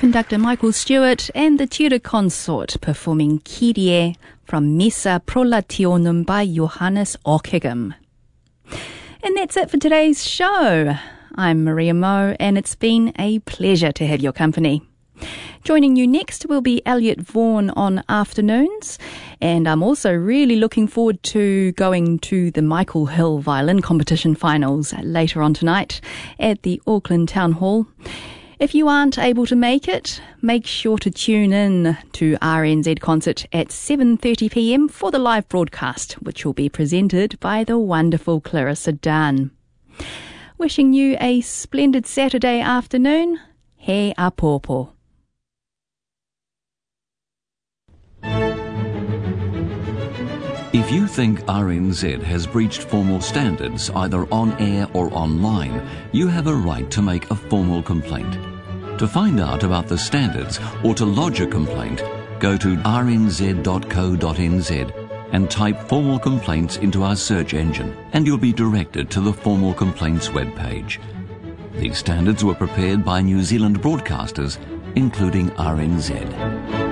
conductor Michael Stewart and the Tudor Consort performing Kyrie from Missa Prolationum by Johannes Ockeghem. And that's it for today's show. I'm Maria Moe, and it's been a pleasure to have your company. Joining you next will be Elliot Vaughan on Afternoons, and I'm also really looking forward to going to the Michael Hill Violin Competition Finals later on tonight at the Auckland Town Hall. If you aren't able to make it, make sure to tune in to RNZ Concert at 7:30pm for the live broadcast, which will be presented by the wonderful Clarissa Dunn. Wishing you a splendid Saturday afternoon. He apopo. If you think RNZ has breached formal standards either on air or online, you have a right to make a formal complaint. To find out about the standards or to lodge a complaint, go to rnz.co.nz and type formal complaints into our search engine, and you'll be directed to the formal complaints webpage. These standards were prepared by New Zealand broadcasters, including RNZ.